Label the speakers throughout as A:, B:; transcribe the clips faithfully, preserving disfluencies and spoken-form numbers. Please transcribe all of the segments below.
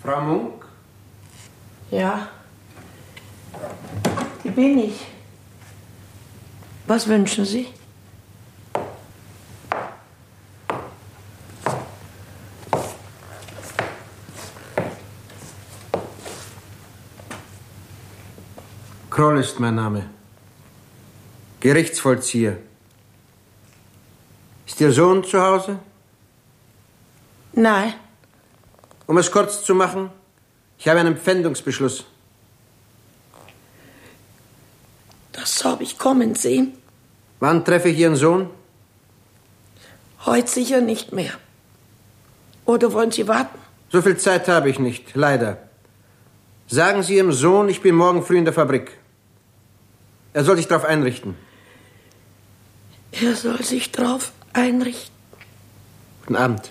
A: Frau Munk?
B: Ja, die bin ich. Was wünschen Sie?
A: Kroll ist mein Name. Gerichtsvollzieher. Ist Ihr Sohn zu Hause?
B: Nein.
A: Um es kurz zu machen, ich habe einen Pfändungsbeschluss.
B: Das habe ich kommen sehen.
A: Wann treffe ich Ihren Sohn?
B: Heute sicher nicht mehr. Oder wollen Sie warten?
A: So viel Zeit habe ich nicht, leider. Sagen Sie Ihrem Sohn, ich bin morgen früh in der Fabrik. Er soll sich darauf einrichten.
B: Er soll sich darauf einrichten.
A: Guten Abend.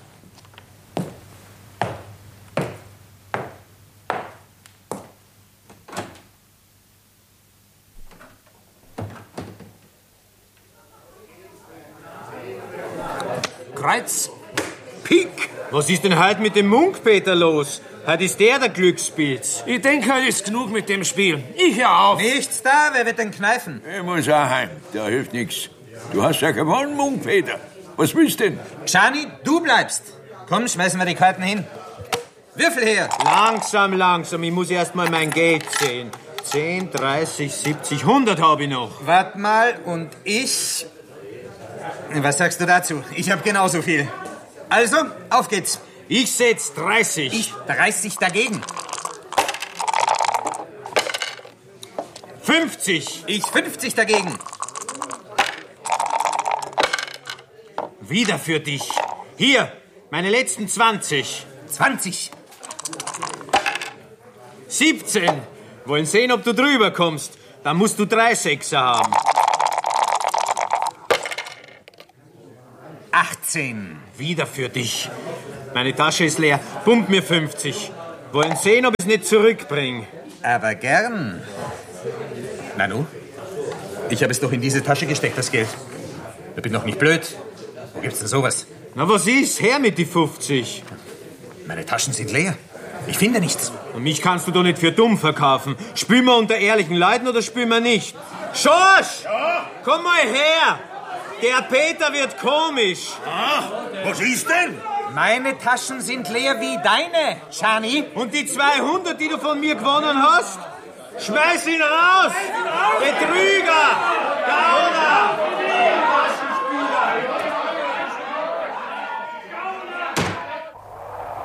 C: Kreuz. Pik. Was ist denn heute mit dem Munk, Peter, los? Heute ist der der Glückspilz.
D: Ich denke, heute ist genug mit dem Spiel. Ich hör auf.
E: Nichts da, wer wird denn kneifen?
F: Ich muss auch heim, da hilft nichts. Du hast ja gewonnen, Munk, Peter. Was willst du denn?
E: Gianni, du bleibst. Komm, schmeißen wir die Karten hin. Würfel her.
C: Langsam, langsam, ich muss erst mal mein Geld sehen. zehn, dreißig, siebzig, hundert habe ich noch.
E: Wart mal, und ich... Was sagst du dazu? Ich habe genauso viel. Also, auf geht's.
C: Ich setz dreißig.
E: Ich dreißig dagegen.
C: fünfzig.
E: Ich fünfzig dagegen.
C: Wieder für dich. Hier, meine letzten zwanzig.
E: zwanzig.
C: siebzehn. Wollen sehen, ob du drüber kommst. Dann musst du drei Sechser haben.
E: achtzehn.
C: Wieder für dich. Meine Tasche ist leer. Pump mir fünfzig. Wollen sehen, ob ich es nicht zurückbringe.
E: Aber gern. Nanu, ich habe es doch in diese Tasche gesteckt, das Geld. Ich bin doch nicht blöd. Wo gibt's denn sowas?
C: Na, was ist? Her mit die fünfzig.
E: Meine Taschen sind leer. Ich finde nichts.
C: Und mich kannst du doch nicht für dumm verkaufen. Spielen wir unter ehrlichen Leuten oder spielen wir nicht? Schorsch! Ja? Komm mal her! Der Peter wird komisch.
F: Ah, was ist denn?
E: Meine Taschen sind leer wie deine, Gianni.
C: Und die zweihundert, die du von mir gewonnen hast? Schmeiß ihn raus! Betrüger! Gauner!